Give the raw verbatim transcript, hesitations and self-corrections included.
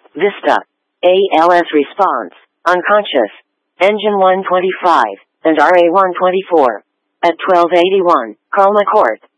Vista. A L S response, unconscious. Engine one twenty-five, and R A one twenty-four. At twelve eighty-one, call McCourt.